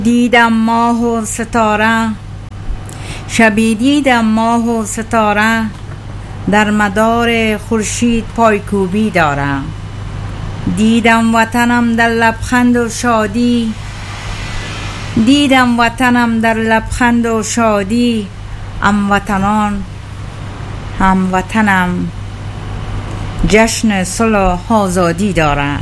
دیدم ماه و ستاره، شبی دیدم ماه و ستاره، در مدار خورشید پایکوبی داره. دیدم وطنم در لبخند و شادی، دیدم وطنم در لبخند و شادی، هموطنان هموطنم جشن صلح و آزادی داره.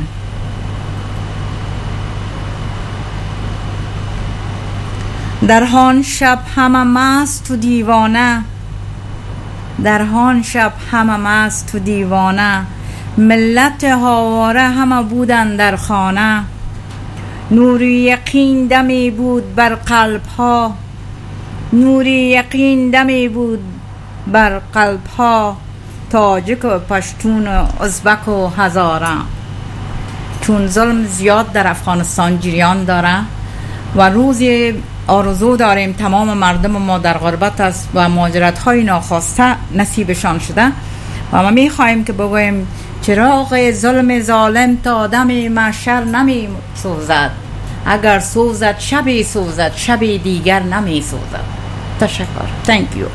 در هان شب همه مست و دیوانه، در هان شب همه مست و دیوانه، ملت هاواره همه بودن در خانه. نوری یقین دمی بود بر قلب ها، نوری یقین دمی بود بر قلب ها، تاجک و پشتون و ازبک و هزاره. چون ظلم زیاد در افغانستان جریان داره و روزی آرزو داریم تمام مردم ما در غربت است و مهاجرت های ناخواسته نصیبشان شده و ما می خواهیم که بگوییم چراغ ظلم ظالم تا آدم محشر نمی سوزد، اگر سوزد شبی سوزد، شبی دیگر نمی سوزد. تشکر. Thank you.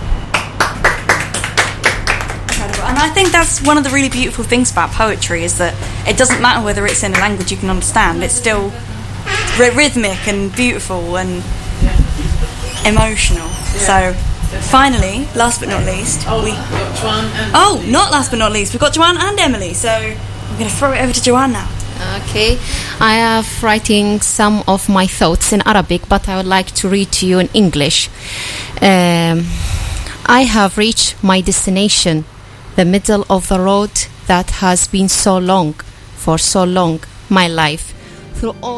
And I think that's one of the really beautiful things about poetry, is that it doesn't matter whether it's in a language you can understand, it's still rhythmic and beautiful and emotional. So finally, last but not least, not last but not least, we've got Joanne and Emily, so I'm going to throw it over to Joanne now. Okay, I have writing some of my thoughts in Arabic, but I would like to read to you in English. I have reached my destination, the middle of the road that has been so long, for so long, my life. Through all